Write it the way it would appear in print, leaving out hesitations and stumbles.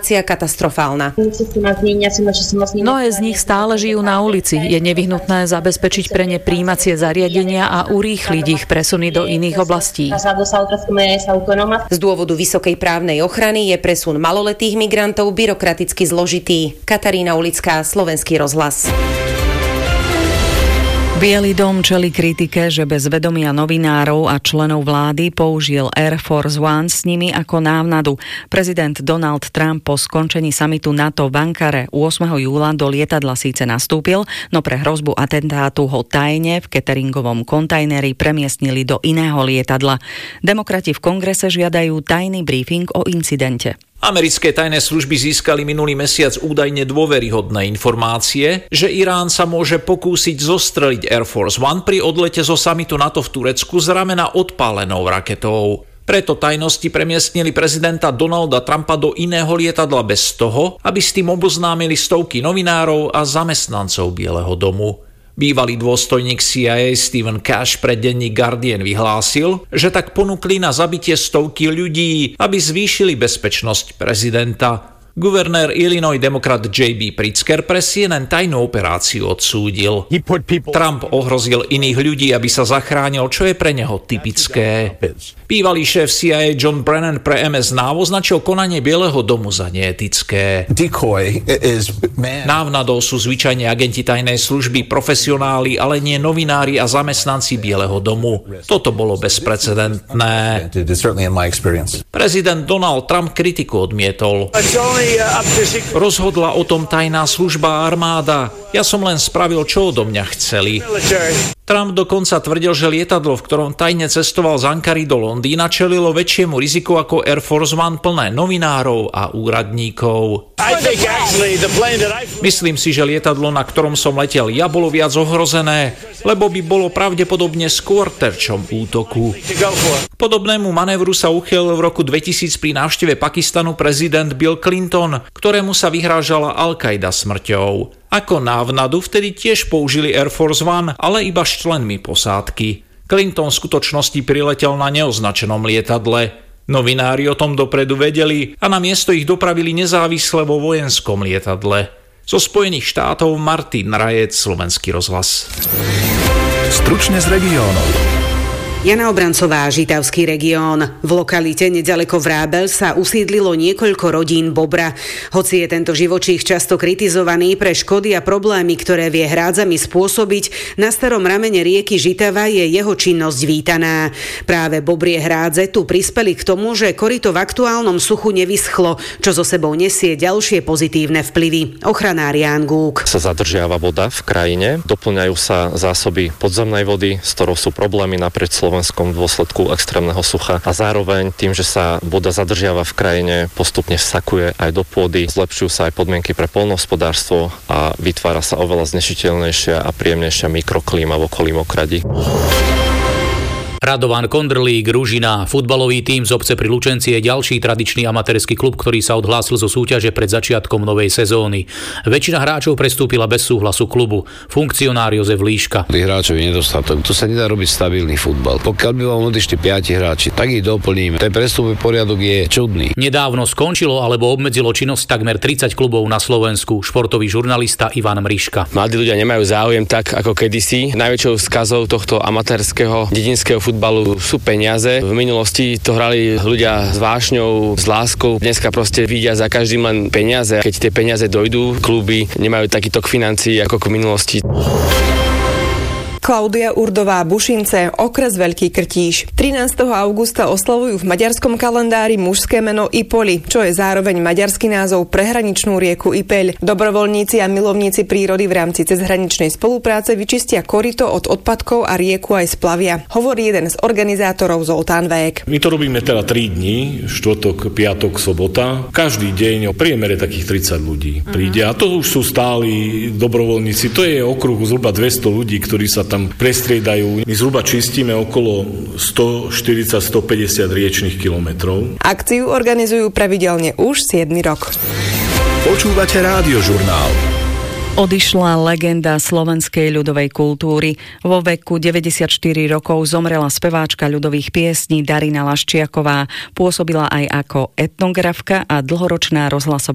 situácia katastrofálna. Mnohé z nich stále žijú na ulici. Je nevyhnutné zabezpečiť pre ne prijímacie zariadenia a urýchliť ich presuny do iných oblastí. Z dôvodu vysokej právnej ochrany je presun maloletých migrantov byrokraticky zložitý. Katarína Ulická, Slovenský rozhlas. Biely dom čelí kritike, že bez vedomia novinárov a členov vlády použil Air Force One s nimi ako návnadu. Prezident Donald Trump po skončení samitu NATO v Ankare 8. júla do lietadla síce nastúpil, no pre hrozbu atentátu ho tajne v cateringovom kontajneri premiestnili do iného lietadla. Demokrati v kongrese žiadajú tajný briefing o incidente. Americké tajné služby získali minulý mesiac údajne dôveryhodné informácie, že Irán sa môže pokúsiť zostreliť Air Force One pri odlete zo samitu NATO v Turecku z ramena odpálenou raketou. Preto tajnosti premiestnili prezidenta Donalda Trumpa do iného lietadla bez toho, aby s tým oboznámili stovky novinárov a zamestnancov Bieleho domu. Bývalý dôstojník CIA Stephen Cash pre denník Guardian vyhlásil, že tak ponúkli na zabitie stovky ľudí, aby zvýšili bezpečnosť prezidenta. Guvernér Illinois demokrat J.B. Pritzker pre CNN tajnú operáciu odsúdil. Trump ohrozil iných ľudí, aby sa zachránil, čo je pre neho typické. Bývalý šéf CIA John Brennan pre MS Now označil konanie Bieleho domu za neetické. Návnadou sú zvyčajne agenti tajnej služby, profesionáli, ale nie novinári a zamestnanci Bieleho domu. Toto bolo bezprecedentné. Prezident Donald Trump kritiku odmietol. Rozhodla o tom tajná služba a armáda. Ja som len spravil, čo odo mňa chceli. Trump dokonca tvrdil, že lietadlo, v ktorom tajne cestoval z Ankary do Londýna, čelilo väčšiemu riziku ako Air Force One plné novinárov a úradníkov. Myslím si, že lietadlo, na ktorom som letel ja, bolo viac ohrozené, lebo by bolo pravdepodobne skôr terčom útoku. K podobnému manévru sa uchýlil v roku 2000 pri návšteve Pakistanu prezident Bill Clinton, ktorému sa vyhrážala Al-Qaida smrťou. Ako návnadu vtedy tiež použili Air Force One, ale iba s členmi posádky. Clinton v skutočnosti priletel na neoznačenom lietadle. Novinári o tom dopredu vedeli a na miesto ich dopravili nezávisle vo vojenskom lietadle. Zo Spojených štátov Martin Rajec, Slovenský rozhlas. Stručne z regiónov. Jana Obrancová, Žitavský región. V lokalite neďaleko Vrábel sa usídlilo niekoľko rodín bobra. Hoci je tento živočích často kritizovaný pre škody a problémy, ktoré vie hrádzami spôsobiť, na starom ramene rieky Žitava je jeho činnosť vítaná. Práve bobrie hrádze tu prispeli k tomu, že koryto v aktuálnom suchu nevyschlo, čo so sebou nesie ďalšie pozitívne vplyvy. Ochranár Ján Gúk. Sa zadržiava voda v krajine, doplňajú sa zásoby podzemnej vody, s ktorou sú problémy naprieč Slovenskom v dôsledku extrémneho sucha a zároveň tým, že sa voda zadržiava v krajine, postupne vsakuje aj do pôdy, zlepšujú sa aj podmienky pre poľnohospodárstvo a vytvára sa oveľa znešiteľnejšia a príjemnejšia mikroklíma v okolí Mokradí. Radovan Kondrlík, Ružina. Futbalový tím z obce pri Lučenci je ďalší tradičný amatérsky klub, ktorý sa odhlásil zo súťaže pred začiatkom novej sezóny. Väčšina hráčov prestúpila bez súhlasu klubu. Funkcionár Jozef Líška. Tých hráčov je nedostatok. Tu sa nedá robiť stabilný futbal. Pokiaľ by vám odišli 5 hráči, tak ich doplníme. Ten prestupný poriadok je čudný. Nedávno skončilo alebo obmedzilo činnosť takmer 30 klubov na Slovensku. Športový žurnalista Ivan Mriška. Mladí ľudia nemajú záujem tak ako kedysi. Najväčšou skazou tohto amatérskeho dedinského futbalu sú peniaze. V minulosti to hrali ľudia s vášňou, s láskou. Dneska proste vidia za každým len peniaze. Keď tie peniaze dojdú, kluby nemajú taký tok financií ako v minulosti. Klaudia Urdová, Bušince, okres Veľký Krtíš. 13. augusta oslavujú v maďarskom kalendári mužské meno Ipoli, čo je zároveň maďarský názov pre hraničnú rieku Ipeľ. Dobrovoľníci a milovníci prírody v rámci cezhraničnej spolupráce vyčistia koryto od odpadkov a rieku aj splavia. Hovorí jeden z organizátorov Zoltán Vék. My to robíme teda 3 dní, štvrtok, piatok, sobota. Každý deň o priemere takých 30 ľudí príde a to už sú stáli dobrovoľníci. To je okruh zhruba 200 ľudí, ktorí sa tam prestriedajú. My zhruba čistíme okolo 140-150 riečnych kilometrov. Akciu organizujú pravidelne už 7. rok. Počúvate Rádiožurnál. Odišla legenda slovenskej ľudovej kultúry. Vo veku 94 rokov zomrela speváčka ľudových piesní Darina Laščiaková. Pôsobila aj ako etnografka a dlhoročná rozhlasová